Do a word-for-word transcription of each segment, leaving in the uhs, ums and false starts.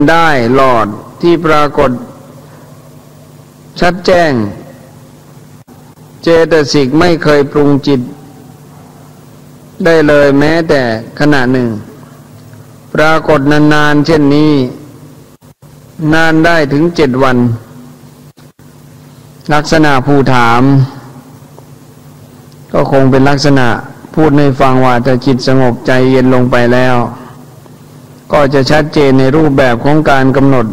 ได้หลอดที่ปรากฏชัดแจ้งเจตสิกไม่เคยปรุงจิตได้เลยแม้แต่ขณะหนึ่งปรากฏนานๆเช่นนี้นานได้ถึงเจ็ดวันลักษณะผู้ถามก็คงเป็นลักษณะพูดให้ฟังว่าถ้าจิตสงบใจเย็นลงไปแล้วก็จะชัดเจนในรูปแบบของการกำหนด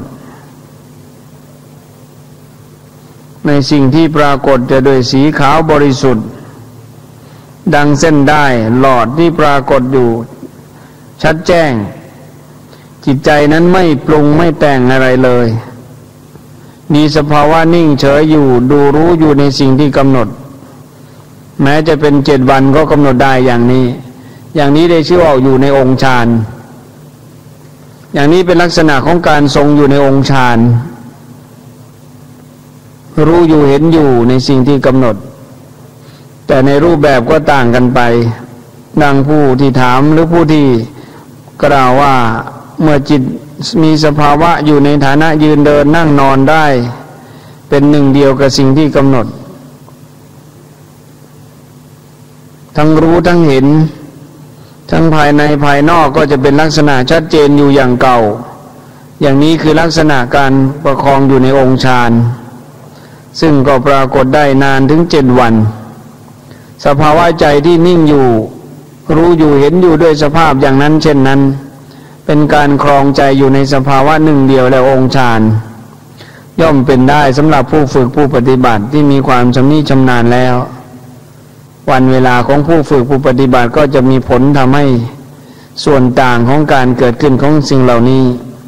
ในสิ่งที่ปรากฏจะโดยสีขาวบริสุทธิ์ดังเส้นได้หลอดที่ปรากฏอยู่ชัดแจ้งจิตใจนั้นไม่ปรุงไม่แต่งอะไรเลยมีสภาวะนิ่งเฉยอยู่ดูรู้อยู่ในสิ่งที่กำหนดแม้จะเป็นเจ็ดวันก็กำหนดได้อย่างนี้อย่างนี้ได้ชื่อว่าอยู่ในองค์ฌานอย่างนี้เป็นลักษณะของการทรงอยู่ในองค์ฌานรู้อยู่เห็นอยู่ในสิ่งที่กำหนดแต่ในรูปแบบก็ต่างกันไปดังผู้ที่ถามหรือผู้ที่กล่าวว่าเมื่อจิตมีสภาวะอยู่ในฐานะยืนเดินนั่งนอนได้เป็นหนึ่งเดียวกับสิ่งที่กำหนดทั้งรู้ทั้งเห็นทั้งภายในภายนอกก็จะเป็นลักษณะชัดเจนอยู่อย่างเก่าอย่างนี้คือลักษณะการประคองอยู่ในองค์ฌานซึ่งก็ปรากฏได้นานถึงเจ็ดวันสภาวะใจที่นิ่งอยู่รู้อยู่เห็นอยู่ด้วยสภาพอย่างนั้นเช่นนั้นเป็นการครองใจอยู่ในสภาวะหนึ่งเดียวและองค์ฌานย่อมเป็นได้สำหรับผู้ฝึกผู้ปฏิบัติที่มีความชำนิชำนาญแล้ววันเวลาของผู้ฝึกผู้ปฏิบัติก็จะมีผลทำให้ส่วนต่างของการเกิดขึ้นของสิ่งเหล่านี้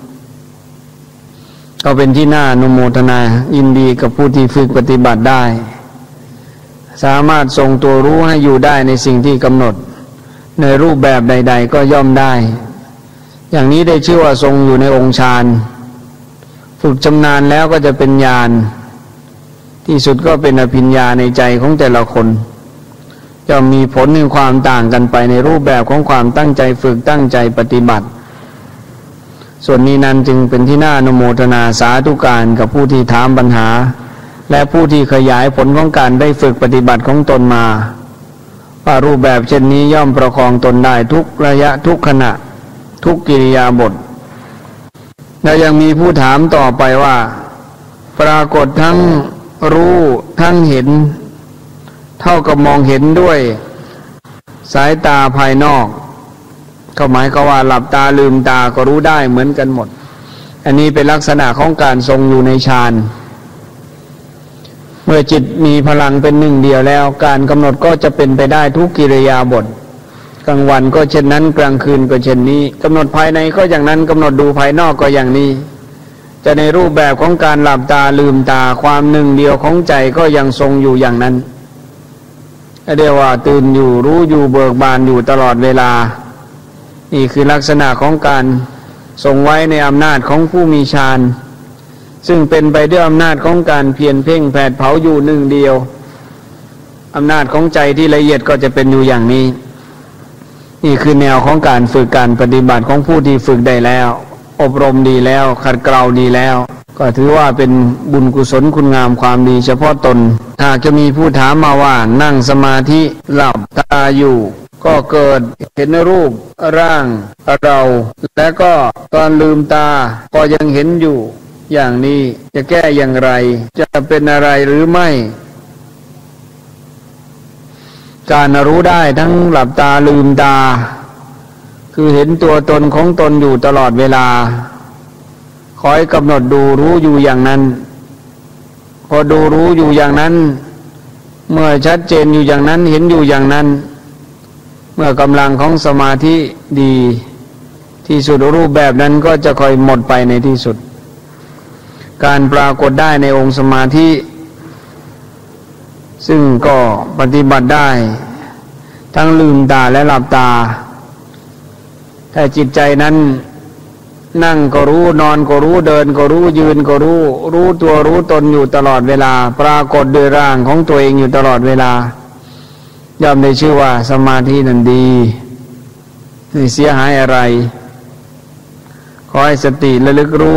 ก็เป็นที่น่าอนุโมทนายินดีกับผู้ที่ฝึกปฏิบัติได้สามารถทรงตัวรู้ให้อยู่ได้ในสิ่งที่กำหนดในรูปแบบใดๆก็ย่อมได้อย่างนี้ได้ชื่อว่าทรงอยู่ในองค์ฌานฝึกชำนาญแล้วก็จะเป็นญาณที่สุดก็เป็นอภิญญาในใจของแต่ละคนจะมีผลในความต่างกันไปในรูปแบบของความตั้งใจฝึกตั้งใจปฏิบัติส่วนนี้นั้นจึงเป็นที่น่าอนุโมทนาสาธุการกับผู้ที่ถามปัญหาและผู้ที่ขยายผลของการได้ฝึกปฏิบัติของตนมาว่ารูปแบบเช่นนี้ย่อมประคองตนได้ทุกระยะทุกขณะทุกกิริยาบถและยังมีผู้ถามต่อไปว่าปรากฏทั้งรู้ทั้งเห็นเท่ากับมองเห็นด้วยสายตาภายนอกก็หมายความว่าหลับตาลืมตาก็รู้ได้เหมือนกันหมดอันนี้เป็นลักษณะของการทรงอยู่ในฌานเมื่อจิตมีพลังเป็นหนึ่งเดียวแล้วการกำหนดก็จะเป็นไปได้ทุกกิริยาบถกลางวันก็เช่นนั้นกลางคืนก็เช่นนี้กำหนดภายในก็อย่างนั้นกำหนดดูภายนอกก็อย่างนี้จะในรูปแบบของการหลับตาลืมตาความหนึ่งเดียวของใจก็ยังทรงอยู่อย่างนั้นเรียกว่าตื่นอยู่รู้อยู่เบิกบานอยู่ตลอดเวลานี่คือลักษณะของการทรงไว้ในอำนาจของผู้มีฌานซึ่งเป็นไปด้วยอำนาจของการเพียรเพ่งแผดเผาอยู่หนึ่งเดียวอำนาจของใจที่ละเอียดก็จะเป็นอยู่อย่างนี้นี่คือแนวของการฝึกการปฏิบัติของผู้ที่ฝึกได้แล้วอบรมดีแล้วขัดเกลาดีแล้วก็ถือว่าเป็นบุญกุศลคุณงามความดีเฉพาะตนหากจะมีผู้ถามมาว่านั่งสมาธิหลับตาอยู่ก็เกิดเห็นรูปร่างเราและก็ตอนลืมตาก็ยังเห็นอยู่อย่างนี้จะแก้อย่างไรจะเป็นอะไรหรือไม่การรู้ได้ทั้งหลับตาลืมตาคือเห็นตัวตนของตนอยู่ตลอดเวลาคอยกำหนดดูรู้อยู่อย่างนั้นพอดูรู้อยู่อย่างนั้นเมื่อชัดเจนอยู่อย่างนั้นเห็นอยู่อย่างนั้นเมื่อกำลังของสมาธิดีที่สุดรูปแบบนั้นก็จะค่อยหมดไปในที่สุดการปรากฏได้ในองค์สมาธิซึ่งก็ปฏิบัติได้ทั้งลืมตาและหลับตาแต่จิตใจนั้นนั่งก็รู้นอนก็รู้เดินก็รู้ยืนก็รู้รู้ตัวรู้ตนอยู่ตลอดเวลาปรากฏโดยร่างของตัวเองอยู่ตลอดเวลาย่อมได้ชื่อว่าสมาธินั้นดีไม่เสียหายอะไรขอให้สติระลึกรู้